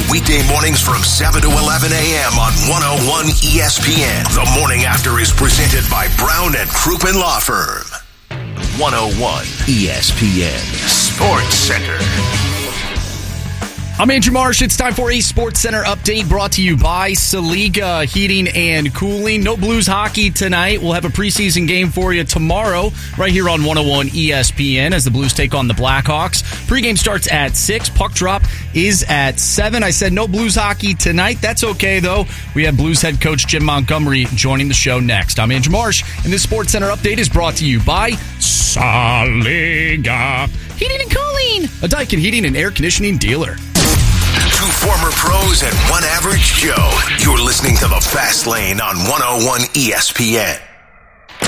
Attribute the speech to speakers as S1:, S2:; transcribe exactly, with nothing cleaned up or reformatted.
S1: Weekday mornings from seven to eleven a.m. on one oh one E S P N. The Morning After is presented by Brown and Crouppen Law Firm. one oh one E S P N Sports Center.
S2: I'm Andrew Marsh. It's time for a Sports Center update brought to you by Saliga Heating and Cooling. No Blues hockey tonight. We'll have a preseason game for you tomorrow right here on one oh one E S P N as the Blues take on the Blackhawks. Pregame starts at six. Puck drop is at seven. I said no Blues hockey tonight. That's okay, though. We have Blues head coach Jim Montgomery joining the show next. I'm Andrew Marsh, and this Sports Center update is brought to you by Saliga Heating and Cooling, a Daikin heating and air conditioning dealer.
S1: Two former pros and one average Joe. You're listening to The Fast Lane on one oh one E S P N.